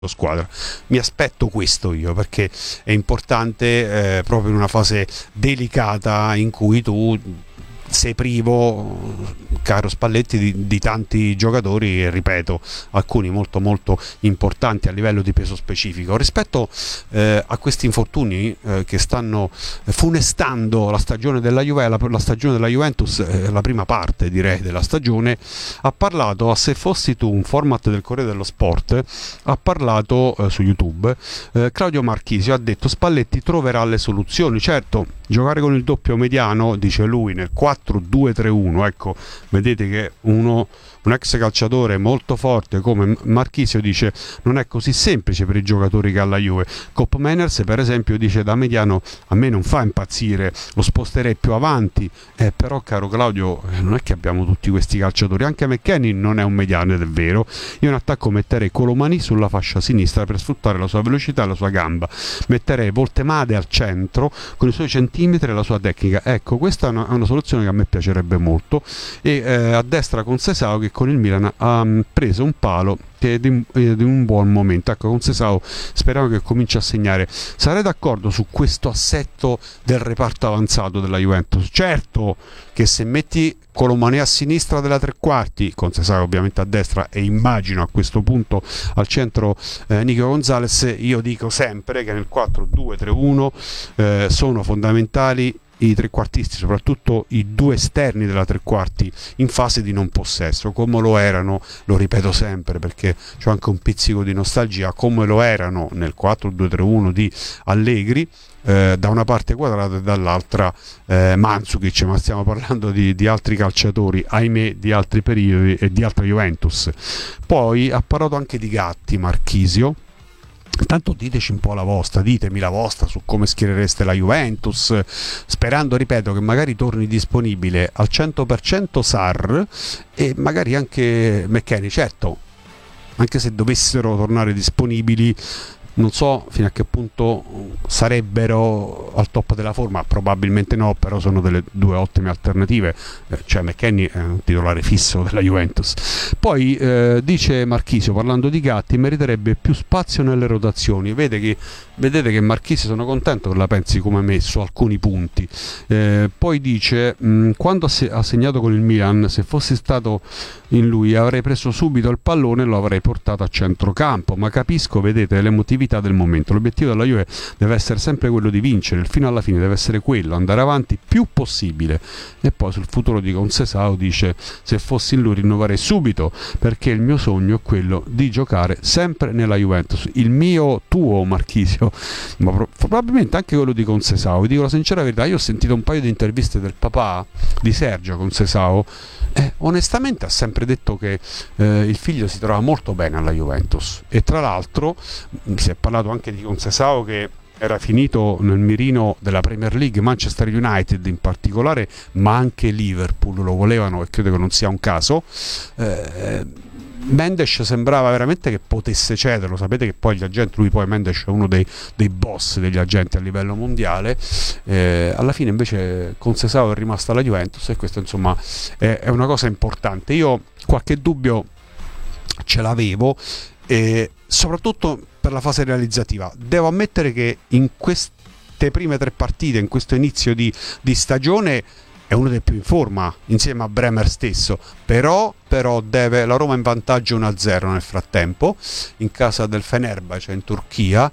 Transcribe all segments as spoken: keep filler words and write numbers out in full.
squadra. Mi aspetto questo io, perché è importante eh, proprio in una fase delicata in cui tu sei privo, caro Spalletti, di, di tanti giocatori, e ripeto, alcuni molto molto importanti a livello di peso specifico. Rispetto eh, a questi infortuni eh, che stanno funestando la stagione della Juve, la, la stagione della Juventus, eh, la prima parte direi della stagione, ha parlato a Se fossi tu, un format del Corriere dello Sport, ha parlato eh, su YouTube, eh, Claudio Marchisio ha detto: Spalletti troverà le soluzioni. Certo, giocare con il doppio mediano, dice lui, nel quattro due tre uno, ecco, vedete che uno, un ex calciatore molto forte come Marchisio dice non è così semplice per i giocatori che ha la Juve. Cop Manners per esempio dice: da mediano a me non fa impazzire, lo sposterei più avanti. Eh, però caro Claudio, non è che abbiamo tutti questi calciatori, anche McKennie non è un mediano ed è vero. Io in attacco metterei Colomani sulla fascia sinistra per sfruttare la sua velocità e la sua gamba, metterei Voltemade al centro con i suoi centimetri e la sua tecnica. Ecco, questa è una, è una soluzione che a me piacerebbe molto. E eh, a destra con Sesao, che con il Milan ha um, preso un palo che è di, è di un buon momento. Ecco, con Sesao speriamo che cominci a segnare. Sarei d'accordo su questo assetto del reparto avanzato della Juventus. Certo che se metti Colomani a sinistra della tre quarti, con Sesao ovviamente a destra, e immagino a questo punto al centro eh, Nico Gonzalez, io dico sempre che nel quattro due tre uno eh, sono fondamentali i trequartisti, soprattutto i due esterni della tre quarti in fase di non possesso, come lo erano, lo ripeto sempre perché c'ho anche un pizzico di nostalgia, come lo erano nel quattro due tre uno di Allegri, eh, da una parte Quadrato e dall'altra eh, Mandzukic, ma stiamo parlando di, di altri calciatori, ahimè, di altri periodi e di altra Juventus. Poi ha parlato anche di Gatti Marchisio. Intanto diteci un po' la vostra, ditemi la vostra su come schierereste la Juventus, sperando, ripeto, che magari torni disponibile al cento per cento Sarr e magari anche McKennie. Certo, anche se dovessero tornare disponibili, non so fino a che punto sarebbero al top della forma, probabilmente no, però sono delle due ottime alternative. Eh, cioè McKennie è un titolare fisso della Juventus. Poi eh, dice Marchisio, parlando di Gatti, meriterebbe più spazio nelle rotazioni. Vede che, vedete che Marchisio, sono contento che la pensi come me su alcuni punti. Eh, poi dice mh, quando ha, se- ha segnato con il Milan, se fossi stato in lui avrei preso subito il pallone e lo avrei portato a centrocampo, ma capisco, vedete, l'emotività del momento. L'obiettivo della Juve deve essere sempre quello di vincere, fino alla fine deve essere quello, andare avanti più possibile. E poi sul futuro di Concesao dice: se fossi in lui rinnoverei subito, perché il mio sogno è quello di giocare sempre nella Juventus. Il mio, tuo Marchisio, ma pro- probabilmente anche quello di Concesao. Vi dico la sincera verità, io ho sentito un paio di interviste del papà di Sergio Concesao. Eh, onestamente ha sempre detto che eh, il figlio si trova molto bene alla Juventus, e tra l'altro si è parlato anche di Concesao che era finito nel mirino della Premier League, Manchester United in particolare, ma anche Liverpool lo volevano, e credo che non sia un caso. eh, Mendes sembrava veramente che potesse cederlo. Sapete che poi gli agenti, lui poi Mendes è uno dei, dei boss degli agenti a livello mondiale. Eh, alla fine invece Concesao è rimasta alla Juventus, e questo insomma è, è una cosa importante. Io qualche dubbio ce l'avevo, e soprattutto per la fase realizzativa. Devo ammettere che in queste prime tre partite, in questo inizio di, di stagione, è uno dei più in forma insieme a Bremer stesso, però, però deve, la Roma in vantaggio uno a zero nel frattempo in casa del Fenerbahce in Turchia.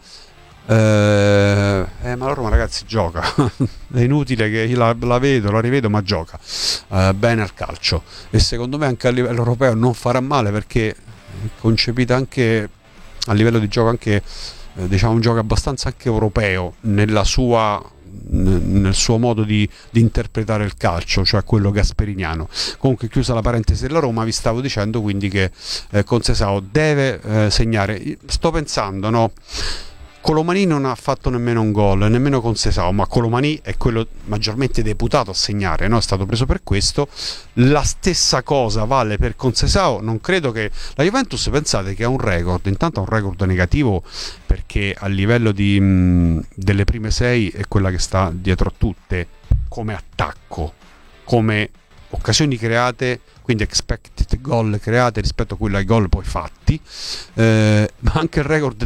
Eh, eh, ma la Roma, ragazzi, gioca. È inutile che io la, la vedo, la rivedo, ma gioca eh, bene al calcio, e secondo me anche a livello europeo non farà male, perché è concepita anche a livello di gioco, anche eh, diciamo un gioco abbastanza anche europeo nella sua, nel suo modo di, di interpretare il calcio, cioè quello gasperiniano. Comunque, chiusa la parentesi della Roma, vi stavo dicendo quindi che eh, Concesao deve eh, segnare. Sto pensando, no? Colomani non ha fatto nemmeno un gol, nemmeno Concesao, ma Colomani è quello maggiormente deputato a segnare, no? È stato preso per questo. La stessa cosa vale per Concesao. Non credo che la Juventus, pensate che ha un record, intanto ha un record negativo, perché a livello di, mh, delle prime sei è quella che sta dietro a tutte come attacco, come occasioni create, quindi expected goal create rispetto a quello ai gol poi fatti, eh, ma anche il record